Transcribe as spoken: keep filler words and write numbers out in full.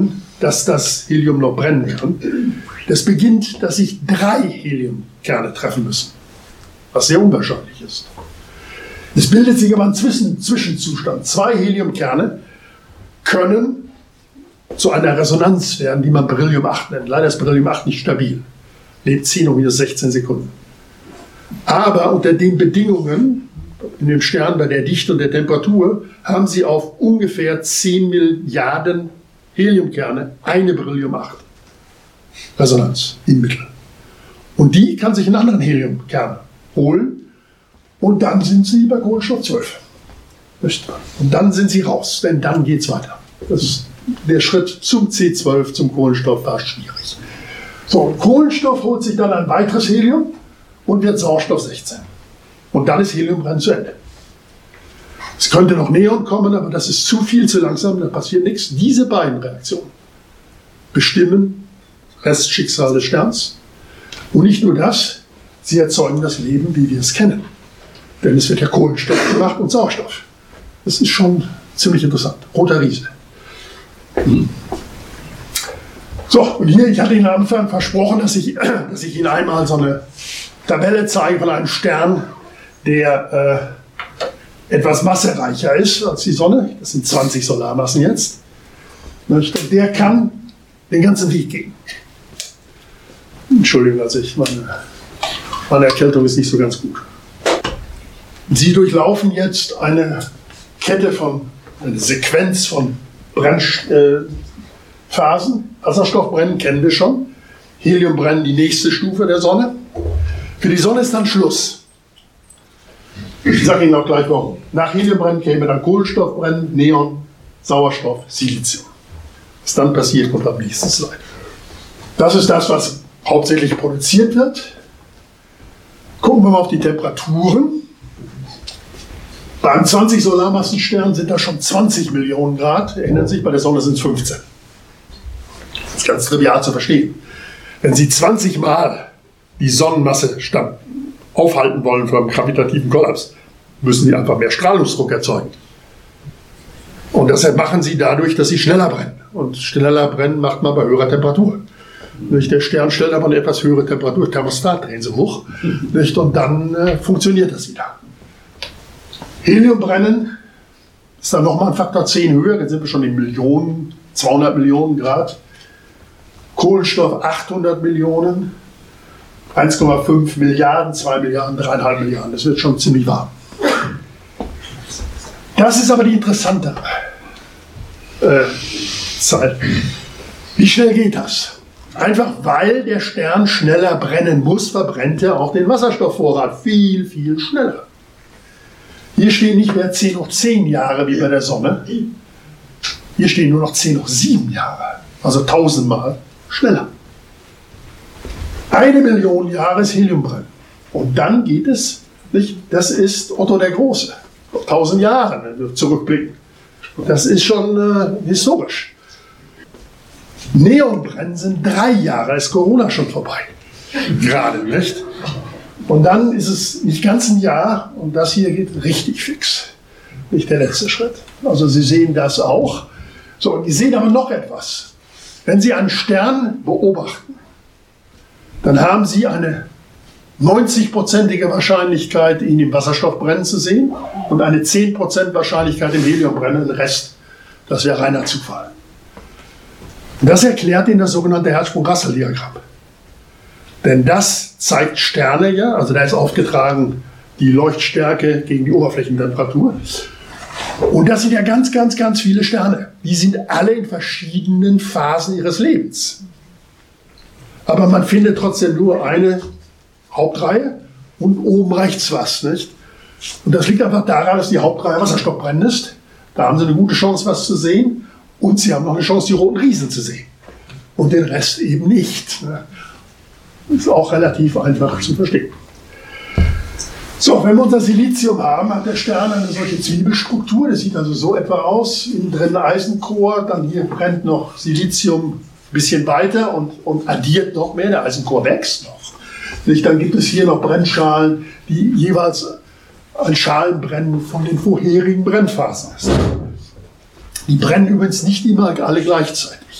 können, dass das Helium noch brennen kann. Das beginnt, dass sich drei Heliumkerne treffen müssen, was sehr unwahrscheinlich ist. Es bildet sich aber ein Zwischen Zwischenzustand. Zwei Heliumkerne können zu einer Resonanz werden, die man Beryllium acht nennt. Leider ist Beryllium acht nicht stabil, lebt zehn hoch minus sechzehn Sekunden. Aber unter den Bedingungen, in dem Stern bei der Dichte und der Temperatur, haben sie auf ungefähr zehn Milliarden Heliumkerne eine Beryllium acht Resonanz im Mittel. Und die kann sich einen anderen Heliumkern holen und dann sind sie bei Kohlenstoff zwölf. Und dann sind sie raus, denn dann geht es weiter. Das ist der Schritt zum C zwölf, zum Kohlenstoff, war schwierig. So, und Kohlenstoff holt sich dann ein weiteres Helium und wird Sauerstoff sechzehn. Und dann ist Heliumbrennen zu Ende. Es könnte noch Neon kommen, aber das ist zu viel, zu langsam, da passiert nichts. Diese beiden Reaktionen bestimmen das Restschicksal des Sterns. Und nicht nur das, sie erzeugen das Leben, wie wir es kennen. Denn es wird ja Kohlenstoff gemacht und Sauerstoff. Das ist schon ziemlich interessant. Roter Riese. Hm. So, und hier, ich hatte Ihnen am Anfang versprochen, dass ich, dass ich Ihnen einmal so eine Tabelle zeige von einem Stern, der äh, etwas massereicher ist als die Sonne. Das sind zwanzig Solarmassen jetzt. Und der kann den ganzen Weg gehen. Entschuldigung, also ich, meine, meine Erkältung ist nicht so ganz gut. Sie durchlaufen jetzt eine Kette von, eine Sequenz von Brennphasen. Äh, Wasserstoffbrennen kennen wir schon. Heliumbrennen die nächste Stufe der Sonne. Für die Sonne ist dann Schluss. Ich sage Ihnen auch gleich warum. Nach Heliumbrennen käme dann Kohlenstoffbrennen, Neon, Sauerstoff, Silizium. Was dann passiert, kommt am nächsten Slide. Das ist das, was hauptsächlich produziert wird. Gucken wir mal auf die Temperaturen. Beim zwanzig Solarmassenstern sind das schon zwanzig Millionen Grad. Erinnern Sie sich, bei der Sonne sind es fünfzehn. Das ist ganz trivial zu verstehen. Wenn Sie zwanzig Mal die Sonnenmasse aufhalten wollen vor einem gravitativen Kollaps, müssen Sie einfach mehr Strahlungsdruck erzeugen. Und deshalb machen Sie dadurch, dass Sie schneller brennen. Und schneller brennen macht man bei höherer Temperatur. Nicht? Der Stern stellt aber eine etwas höhere Temperatur, Thermostat drehen Sie hoch, nicht? Und dann äh, funktioniert das wieder. Heliumbrennen ist dann nochmal ein Faktor zehn höher, dann sind wir schon in Millionen, zweihundert Millionen Grad. Kohlenstoff achthundert Millionen, eins Komma fünf Milliarden, zwei Milliarden, drei Komma fünf Milliarden. Das wird schon ziemlich warm. Das ist aber die interessante äh, Zeit. Wie schnell geht das? Einfach weil der Stern schneller brennen muss, verbrennt er auch den Wasserstoffvorrat viel, viel schneller. Hier stehen nicht mehr zehn hoch zehn Jahre wie bei der Sonne. Hier stehen nur noch zehn hoch sieben Jahre. Also tausendmal schneller. Eine Million Jahre ist Heliumbrennen. Und dann geht es, nicht? Das ist Otto der Große. Tausend Jahre, wenn wir zurückblicken. Das ist schon äh, historisch. Neonbrennen sind drei Jahre, ist Corona schon vorbei. Gerade, nicht? Und dann ist es nicht ganz ein Jahr und das hier geht richtig fix. Nicht der letzte Schritt. Also Sie sehen das auch. So, und Sie sehen aber noch etwas. Wenn Sie einen Stern beobachten, dann haben Sie eine neunzig-prozentige Wahrscheinlichkeit, ihn im Wasserstoffbrennen zu sehen und eine zehn Prozent Wahrscheinlichkeit im Heliumbrennen. Den Rest, das wäre reiner Zufall. Und das erklärt Ihnen das sogenannte Hertzsprung-Russell-Diagramm. Denn das zeigt Sterne ja, also da ist aufgetragen die Leuchtstärke gegen die Oberflächentemperatur. Und das sind ja ganz, ganz, ganz viele Sterne. Die sind alle in verschiedenen Phasen ihres Lebens. Aber man findet trotzdem nur eine Hauptreihe und oben rechts was, nicht? Und das liegt einfach daran, dass die Hauptreihe wasserstoffbrennend ist. Da haben Sie eine gute Chance, was zu sehen. Und Sie haben noch eine Chance, die roten Riesen zu sehen. Und den Rest eben nicht. Ist auch relativ einfach zu verstehen. So, wenn wir unser Silizium haben, hat der Stern eine solche Zwiebelstruktur. Das sieht also so etwa aus. Innen drin Eisenchor, dann hier brennt noch Silizium ein bisschen weiter und, und addiert noch mehr. Der Eisenchor wächst noch. Nicht? Dann gibt es hier noch Brennschalen, die jeweils ein Schalenbrennen von den vorherigen Brennphasen ist. Die brennen übrigens nicht immer alle gleichzeitig.